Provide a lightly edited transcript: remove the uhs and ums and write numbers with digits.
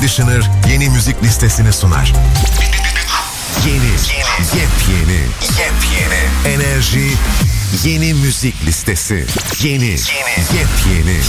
Conditioner yeni müzik listesini sunar. Yepyeni enerji yeni müzik listesi. Yepyeni